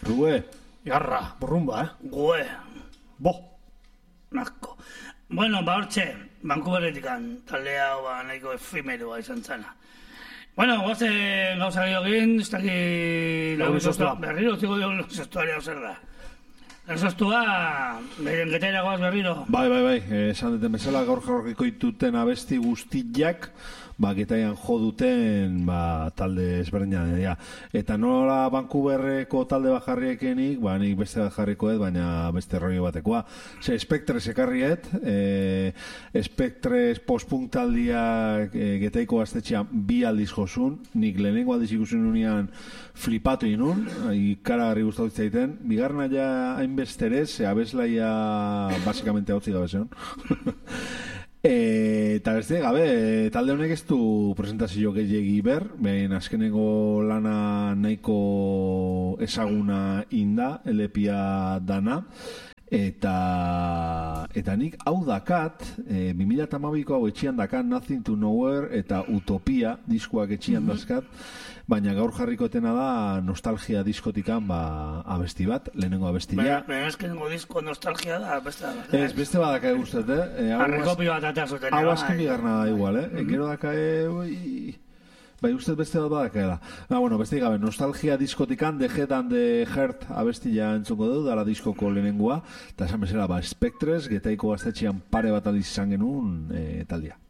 Rue, jarra, burrumba, Gue, Bo. nazko. Bueno, hortxe, Vancouverretikan, talde hau nahiko efemeroa izan zana. Bueno, guazen gauza gehiagin, ez daki... Berriro, zigo dio sextuaria zer da. Sextua, behin getera goaz berriro. Bai, esan duten bezala gaur jarrokiko ituten abesti guztiak, getaian jo duten talde ezberdinak dira. Eta nola Vancouverreko talde bat jarriekenik, nik beste bat jarrikoet, baina beste rollo batekoa. Spectres ekarriet, Spectres post-punk taldia getaiko gaztetxean 2 aldiz josun, nik lehenengo aldiz ikusen nunean flipatu inun, ikaragarri gustatu zaiten, bigarna ja hainbesterez, abeslaia basikamente hau zigabezen. Eta beste, gabe, talde honek ez du presentazio gehiagi ber, behin azkeneko lana nahiko ezaguna inda, LPa dana, eta nik hau dakat, 2012ko hau etxian dakat, Nothing to Nowhere eta Utopia diskoak etxian dazkat, baina gaur jarrikotena da nostalgia diskotikan abesti bat, lehenengo abestia. Baina azkenengo disko nostalgia da, beste bat. Ez, beste bat dakae guztet, Arrekopi bat atea zuten. Hau azken bigarna da igual, Gero dakae... Bai, ustez beste bat badakaela. Bueno, beste gabe, nostalgia diskotikan The Head and the Heart abestia entzuko dugu, dala diskoko lehenengoa, eta esan bezala, Spectres, getaiko gaztetxean pare bat aldiz izan genuen taldia.